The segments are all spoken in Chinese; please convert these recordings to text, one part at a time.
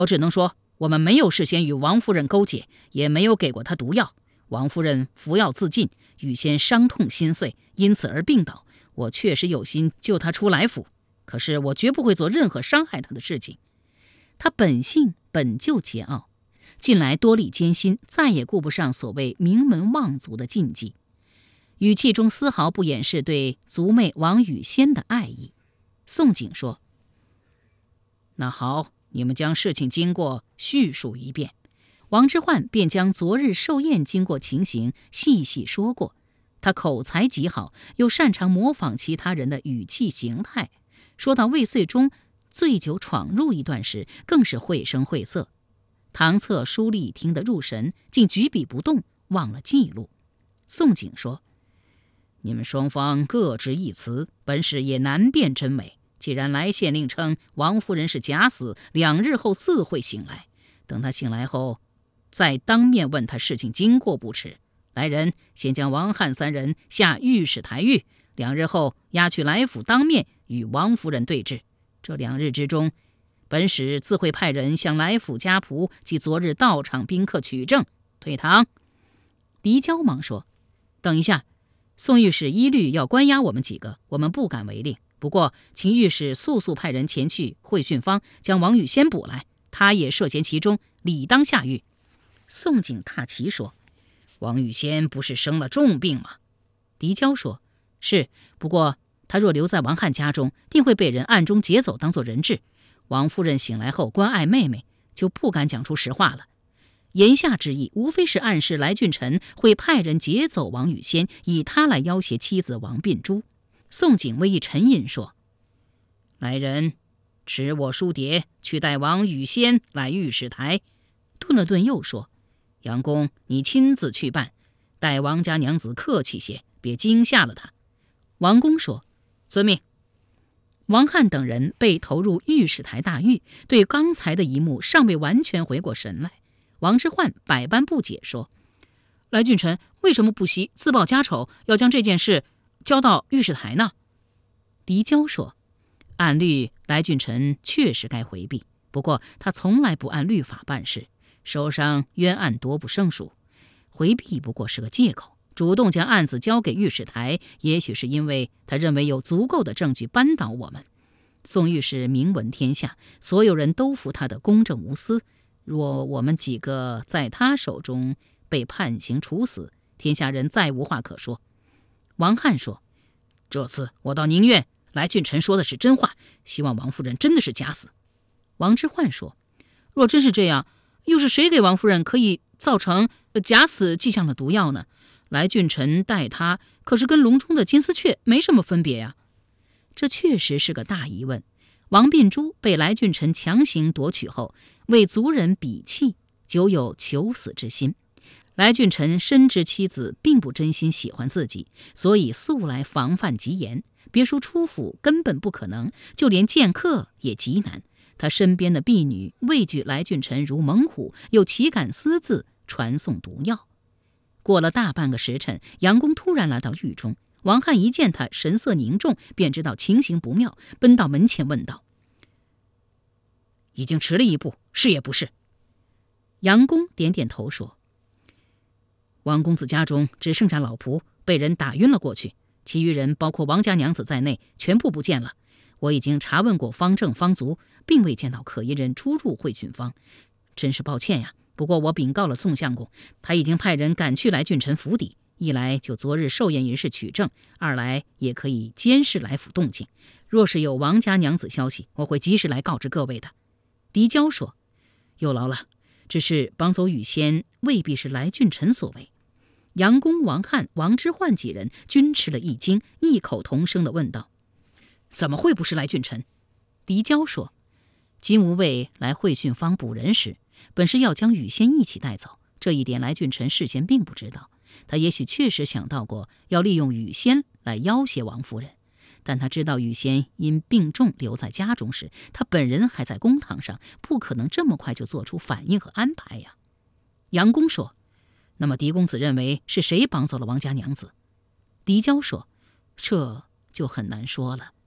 我只能说，我们没有事先与王夫人勾结，也没有给过她毒药。王夫人服药自尽，预先伤痛心碎，因此而病倒。我确实有心救她出来府，可是我绝不会做任何伤害她的事情。他本性本就桀骜，近来多历艰辛，再也顾不上所谓名门望族的禁忌，语气中丝毫不掩饰对族妹王语仙的爱意。宋璟说：“那好，你们将事情经过叙述一遍。”王之涣便将昨日寿宴经过情形细细说过。他口才极好，又擅长模仿其他人的语气形态。说到未遂中醉酒闯入一段时，更是绘声绘色。堂侧书吏听得入神，竟举笔不动，忘了记录。宋璟说：“你们双方各执一词，本使也难辨真伪。既然来县令称王夫人是假死，2日后自会醒来。等他醒来后，再当面问他事情经过不迟。来人，先将王汉3人下御史台狱，2日后押去来府当面与王夫人对质。这2日之中，本使自会派人向来府家仆及昨日到场宾客取证。退堂。”狄娇忙说：“等一下，宋御史一律要关押我们几个，我们不敢违令。不过请御史速派人前去会训坊，将王语仙捕来，他也涉嫌其中，理当下狱。”宋璟踏旗说：“王语仙不是生了重病吗？”狄娇说：“是，不过他若留在王汉家中，定会被人暗中劫走，当作人质。王夫人醒来后关爱妹妹，就不敢讲出实话了。言下之意，无非是暗示来俊臣会派人劫走王语仙，以他来要挟妻子王鬓珠。”宋璟微一沉吟说：“来人，持我书牒，去带王语仙来御史台。”顿了顿又说：“杨公，你亲自去办，待王家娘子客气些，别惊吓了她。”王公说：“遵命。”王汉等人被投入御史台大狱，对刚才的一幕尚未完全回过神来。王之涣百般不解说：“来俊臣为什么不惜自报家丑，要将这件事交到御史台呢？”狄娇说：“按律，来俊臣确实该回避，不过他从来不按律法办事，手上冤案多不胜数，回避不过是个借口。主动将案子交给御史台，也许是因为他认为有足够的证据扳倒我们。宋御史名闻天下，所有人都服他的公正无私。若我们几个在他手中被判刑处死，天下人再无话可说。”王汉说：“这次我倒宁愿来俊臣说的是真话，希望王夫人真的是假死。”王之涣说：“若真是这样，又是谁给王夫人可以造成假死迹象的毒药呢？来俊臣待他可是跟笼中的金丝雀没什么分别呀。”这确实是个大疑问。王鬓珠被来俊臣强行夺取后，为族人比气，久有求死之心。来俊臣深知妻子并不真心喜欢自己，所以素来防范极严，别说出府根本不可能，就连见客也极难。他身边的婢女畏惧来俊臣如猛虎，又岂敢私自传送毒药。过了大半个时辰，杨公突然来到狱中。王汉一见他神色凝重，便知道情形不妙，奔到门前问道：“已经迟了一步，是也不是？”杨公点点头说：“王公子家中只剩下老仆被人打晕了过去，其余人包括王家娘子在内全部不见了。我已经查问过方正方族，并未见到可疑人出入会训坊，真是抱歉呀。不过我禀告了宋相公，他已经派人赶去来俊臣府邸，一来就昨日寿宴一事取证，二来也可以监视来府动静。若是有王家娘子消息，我会及时来告知各位的。”狄娇说：“有劳了，只是绑走语仙未必是来俊臣所为。”杨公、王汉、王之涣几人均吃了一惊，异口同声地问道：“怎么会不是来俊臣？”狄娇说：“金吾卫来会训坊捕人时，本是要将语仙一起带走，这一点来俊臣事先并不知道。他也许确实想到过要利用语仙来要挟王夫人，但他知道语仙因病重留在家中时，他本人还在公堂上，不可能这么快就做出反应和安排呀。”杨公说：“那么狄公子认为是谁绑走了王家娘子？”狄娇说：“这就很难说了。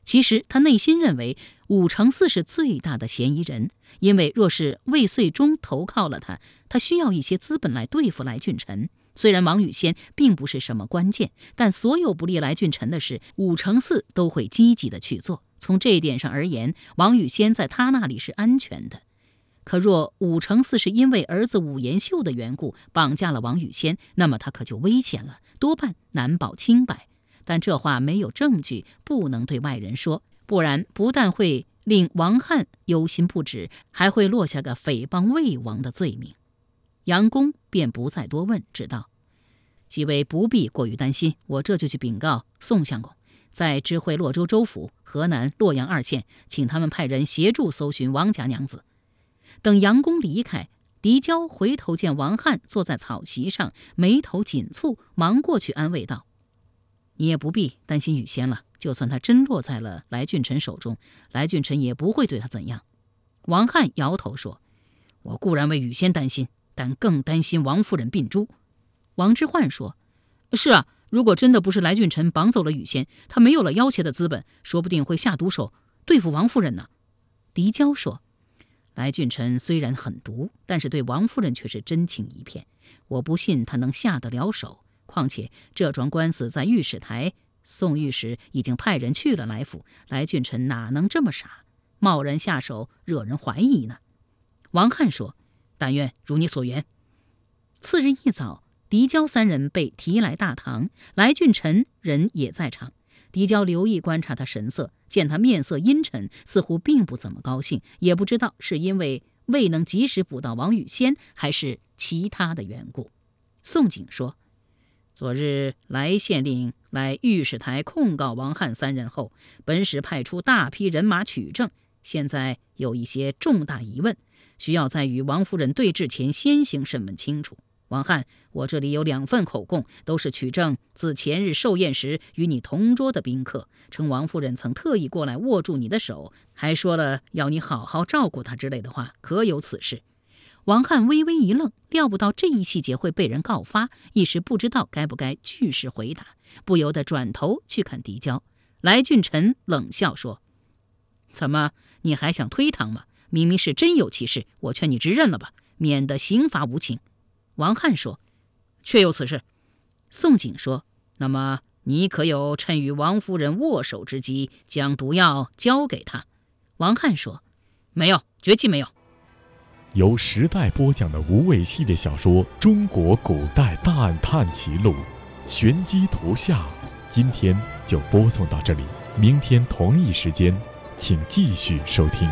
其实他内心认为武承嗣是最大的嫌疑人，因为若是魏遂忠投靠了他，他需要一些资本来对付来俊臣。虽然王宇先并不是什么关键，但所有不利来俊臣的事，武承嗣都会积极的去做。从这一点上而言，王宇先在他那里是安全的。可若武承嗣是因为儿子武延秀的缘故绑架了王宇先，那么他可就危险了，多半难保清白。但这话没有证据，不能对外人说，不然不但会令王翰忧心不止，还会落下个诽谤魏王的罪名。杨公便不再多问，只道：几位不必过于担心，我这就去禀告宋相公，在知会洛州州府、河南、洛阳2县，请他们派人协助搜寻王家娘子。等杨公离开，狄娇回头见王翰坐在草席上，眉头紧蹙，忙过去安慰道：你也不必担心宇先了，就算他真落在了来俊臣手中，来俊臣也不会对他怎样。王翰摇头说：我固然为宇先担心，但更担心王夫人病诛。王之涣说：是啊，如果真的不是来俊臣绑走了宇先，他没有了要挟的资本，说不定会下毒手对付王夫人呢。狄娇说：来俊臣虽然狠毒，但是对王夫人却是真情一片，我不信他能下得了手。况且这桩官司在御史台，宋御史已经派人去了来府，来俊臣哪能这么傻，贸然下手，惹人怀疑呢？王翰说：但愿如你所言。次日一早，狄娇3人被提来大堂，来俊臣人也在场。狄娇留意观察他神色，见他面色阴沉，似乎并不怎么高兴，也不知道是因为未能及时捕到王宇先，还是其他的缘故。宋璟说：昨日来县令来御史台控告王翰3人后，本使派出大批人马取证，现在有一些重大疑问，需要在与王夫人对峙前先行审问清楚。王翰，我这里有2份口供，都是取证自前日寿宴时与你同桌的宾客，称王夫人曾特意过来握住你的手，还说了要你好好照顾她之类的话，可有此事？王翰微微一愣，料不到这一细节会被人告发，一时不知道该不该据实回答，不由得转头去看狄娇。来俊臣冷笑说：怎么，你还想推搪吗？明明是真有其事，我劝你直认了吧，免得刑罚无情。王翰说：确有此事。宋璟说：那么你可有趁与王夫人握手之机，将毒药交给她？王翰说：没有，绝技没有。 由时代播讲的无畏系列小说《中国古代大案探奇录》，玄机图下，今天就播送到这里，明天同一时间，请继续收听。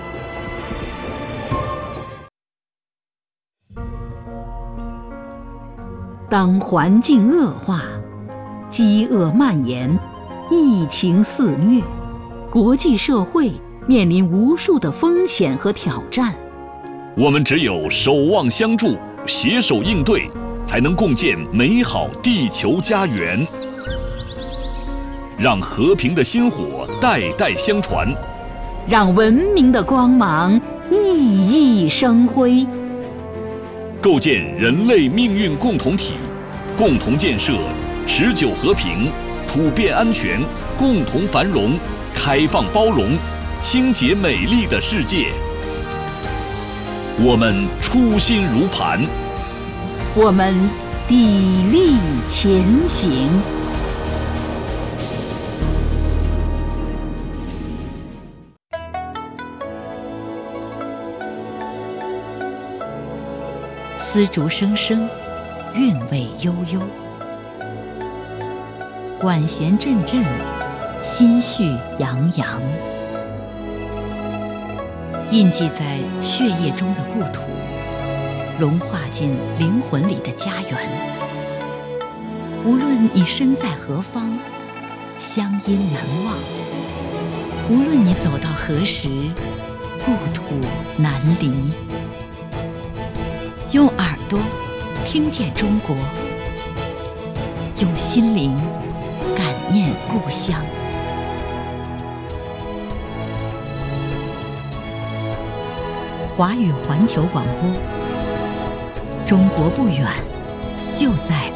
当环境恶化，饥饿蔓延，疫情肆虐，国际社会面临无数的风险和挑战。 我们只有守望相助，携手应对，才能共建美好地球家园。让和平的薪火代代相传， 让文明的光芒熠熠生辉。 构建人类命运共同体，共同建设持久和平、普遍安全、共同繁荣、开放包容、清洁美丽的世界。我们初心如磐， 我们砥砺前行。丝竹声声，韵味悠悠；管弦阵阵，心绪洋洋。印记在血液中的故土，融化进灵魂里的家园。无论你身在何方，乡音难忘；无论你走到何时，故土难离。用耳朵听见中国，用心灵感念故乡。华语环球广播，中国不远，就在